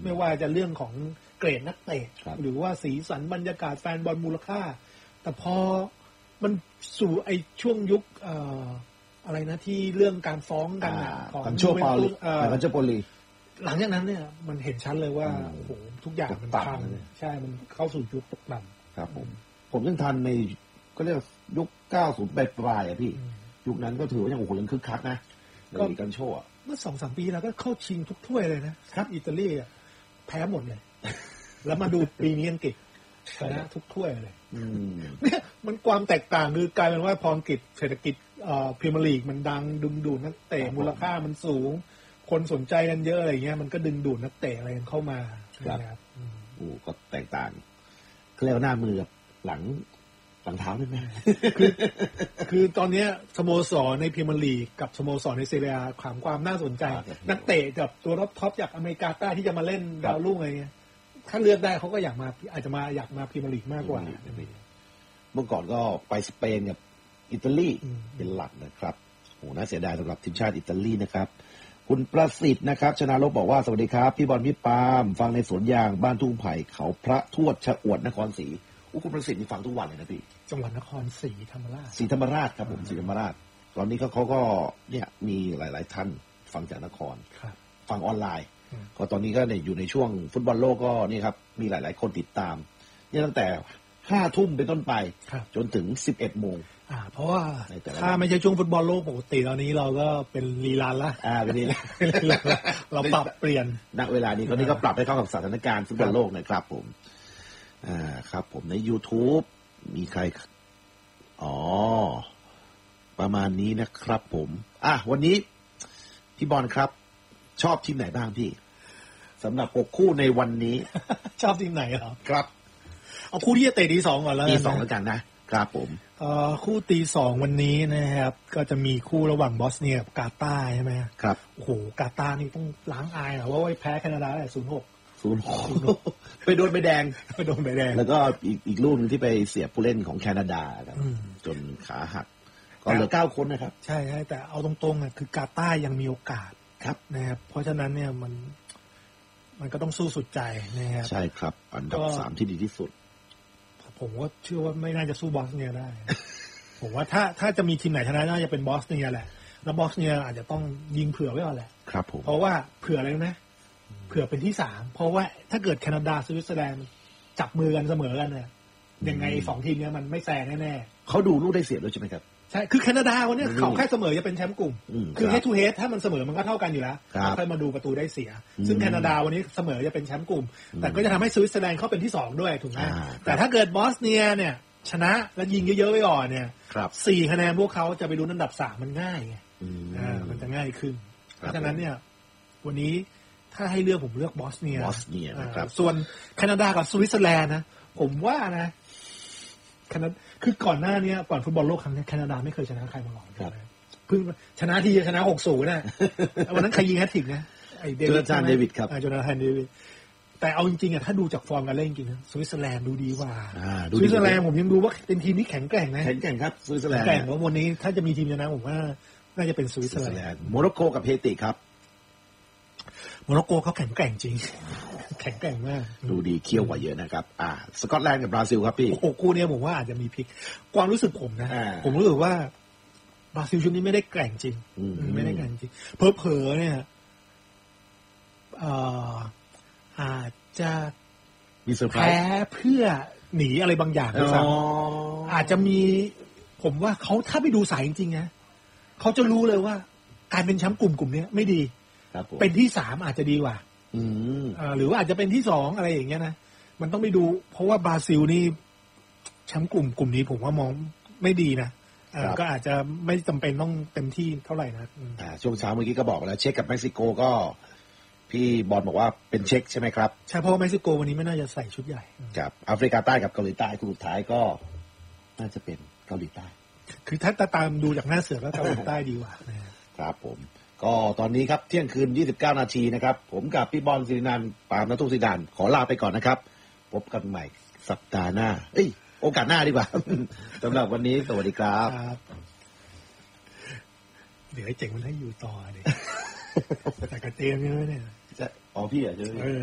ไม่ว่าจะเรื่องของเกรดนักเตะหรือว่าสีสันบรรยากาศแฟนบอลมูลค่าแต่พอมันสู่ไอช่วงยุคอะไรนะที่เรื่องการฟ้องกันของกันโชปอลีหลังจากนั้นเนี่ยมันเห็นชัดเลยว่าโอ้โหทุกอย่างมันพังใช่มันเข้าสู่ยุคตกต่ำครับผมยังทันในก็เรียกยุค90ปลายพี่ยุคนั้นก็ถือว่ายังโอ้โหยังคึกคักนะก็กันโชเมื่อ 2-3 ปีแล้วก็เข้าชิงทุกถ้วยเลยนะครับอิตาลีแพ้หมดเลยแล้วมาดูปีนี้อังกฤษชนะทุกถ้วยเลยเนี่ยมันความแตกต่างคือกลายเป็นว่าพออังกฤษเศรษฐกิจพรีเมียร์ลีกมันดังดึงดูดนักเตะมูลค่ามันสูงคนสนใจกันเยอะอะไรเงี้ยมันก็ดึงดูดนักเตะอะไรกันเข้ามาครับก็แตกต่างเรียกว่าหน้ามือกับหลังเท้าได้ไหมคือตอนนี้สโมสรในพรีเมียร์ลีกกับสโมสรในซีเรียความน่าสนใจนักเตะกับตัวท็อปจากอเมริกาใต้ที่จะมาเล่นดาวรุ่งอะไรเงี้ยถ้าเลือกได้เขาก็อยากมาอาจจะอยากมาพรีเมียร์ลีกมากกว่าเมื่อก่อนก็ไปสเปนกับอิตาลีเป็นหลักนะครับโหน่าเสียดายสำหรับทีมชาติอิตาลีนะครับคุณประสิทธิ์นะครับชนาลบบอกว่าสวัสดีครับพี่บอลพี่ปามฟังในสวนยางบ้านทุ่งไผ่เขาพระทวดชะอวดนครศรีคุณประสิทธิ์มีฟังทุกวันเลยนะพี่จังหวัดนครศรีธรรมราชครับผมศรีธรรมราชตอนนี้เขาก็เนี่ยมีหลายๆท่านฟังจากนครฟังออนไลน์ก็ตอนนี้ก็อยู่ในช่วงฟุตบอลโลกก็นี่ครับมีหลายๆคนติดตามนี่ตั้งแต่5 ทุ่มเป็นต้นไปจนถึง11 โมงเพราะว่าถ้าไม่ใช่ช่วงฟุตบอลโลกปกติตอนนี้เราก็เป็นรีลันละเป็นรีลันเราปรับเปลี่ยนณเวลานี้ตอนนี้ก็ปรับให้เข้ากับสถานการณ์ฟุตบอลโลกนะครับผมครับผมใน YouTube มีใครประมาณนี้นะครับผมวันนี้พี่บอลครับชอบทีมไหนบ้างพี่สำหรับ6 คู่ในวันนี้ชอบทีมไหนเหรอครับเอาคู่ที่จะเตะตี 2ก่อนแล้วตี 2แล้วกันนะครับผมคู่ตี 2วันนี้นะครับก็จะมีคู่ระหว่างบอสเนียกับกาตาร์ใช่ไหมครับโอ้โหกาตาร์นี่ต้องล้างอายว่าแพ้แคนาดาได้0-6 ไปโดนใบแดงแล้วก็อีกลูกนึงที่ไปเสียผู้เล่นของแคนาดาครับจนขาหักก็เหลือ9 คนนะครับใช่แต่เอาตรงๆคือกาตาร์ยังมีโอกาสครับนะครับเพราะฉะนั้นเนี่ยมันก็ต้องสู้สุดใจนะครับใช่ครับอันดับ3ที่ดีที่สุดผมก็เชื่อว่าไม่น่าจะสู้บอสเนียได้ ผมว่าถ้าจะมีทีมไหนชนะน่าจะเป็นบอสเนียแหละแล้วบอสเนียอาจจะต้องยิงเผื่อไว้ก่อนแหละครับผมเพราะว่าเผื่ออะไรนะเผื่อเป็นที่ 3เพราะว่าถ้าเกิดแคนาดาสวิตเซอร์แลนด์จับมือกันเสมอกันเนี่ยยังไง2 ทีมเนี้ยมันไม่แซงแน่ๆเขาดูลูกได้เสียด้วยใช่ไหมครับใช่คือแคนาดาวันนี้เขาแค่เสมอจะเป็นแชมป์กลุ่มคือ head to head ถ้ามันเสมอมันก็เท่ากันอยู่แล้วค่อยมาดูประตูได้เสียซึ่งแคนาดาวันนี้เสมอจะเป็นแชมป์กลุ่มแต่ก็จะทำให้สวิตเซอร์แลนด์เขาเป็นที่2ด้วยถูกไหมแต่ถ้าเกิดบอสเนียเนี่ยชนะแล้วยิงเยอะๆไว้ก่อนเนี่ย4 คะแนนพวกเขาจะไปลุ้นอันดับ3มันง่ายไงมันจะง่ายขึ้นเพราะฉะนั้นเนี่ยวันนี้ถ้าให้เลือกผมเลือกบอสเนียนะครับส่วนแคนาดากับสวิตเซอร์แลนด์นะผมว่านะคือก่อนหน้านี้ก่อนฟุตบอลโลกครั้งนี้แคนาดาไม่เคยชนะใครมาก่อนเพิ่งชนะทีชนะ 6-0 นะวันนั้นใครยิงแฮตทริกนะโจนาธานเดวิดครับโจนาธานเดวิดแต่เอาจริงๆถ้าดูจากฟอร์มการเล่นจริงนะสวิตเซอร์แลนด์ดูดีกว่าสวิตเซอร์แลนด์ผมยังดูว่าเป็นทีมที่แข็งแกร่งนะแข็งแกร่งครับสวิตเซอร์แลนด์แข็งว่าวันนี้ถ้าจะมีทีมชนะผมว่าน่าจะเป็นสวิตเซอร์แลนด์โมร็อกโกกับเฮติครับโมร็อกโกเขาแข็งแกร่งจริงแข็งแกร่งมากดูดีเคี่ยวกว่าเยอะนะครับสกอตแลนด์กับบราซิลครับพี่โอ้คู่นี้ผมว่าอาจจะมีพลิกความรู้สึกผมนะผมรู้สึกว่าบราซิลชุดนี้ไม่ได้แกร่งจริงไม่ได้แกร่งจริงเผลอๆเนี่ยอาจจะมีเซอร์ไพรส์แพ้เพื่อหนีอะไรบางอย่างด้วยซ้ำอาจจะมีผมว่าเขาถ้าไปดูสายจริงๆนะเขาจะรู้เลยว่าการเป็นแชมป์กลุ่มนี้ไม่ดีเป็นที่3อาจจะดีกว่าหรือว่าอาจจะเป็นที่2อะไรอย่างเงี้ยนะมันต้องไปดูเพราะว่าบราซิลนี่แชมป์กลุ่มนี้ผมว่ามองไม่ดีนะก็อาจจะไม่จำเป็นต้องเต็มที่เท่าไหร่นะช่วงเช้าเมื่อกี้ก็บอกแล้วเช็คกับเม็กซิโกก็พี่บอลบอกว่าเป็นเช็คใช่ไหมครับใช่เพราะเม็กซิโกวันนี้ไม่น่าจะใส่ชุดใหญ่ครับแอฟริกาใต้กับเกาหลีใต้คู่สุดท้ายก็น่าจะเป็นเกาหลีใต้คือถ้าตามดูจากหน้าเสือก็เกาหลีใต้ดีกว่าครับผมก็ตอนนี้ครับเที่ยงคืน29 นาทีนะครับผมกับพี่บอลศิรินันท์ปามณทุกศิดานขอลาไปก่อนนะครับพบกันใหม่สัปดาห์หน้าโอกาสหน้าดีกว่า สำหรับวันนี้สวัสดีครับเดี๋ยวไอ้เจ๋งมันให้อยู่ต่อดิแต่กระเตรียมใช่ไหมเนี่ยพี่อ่ะใช่ไหม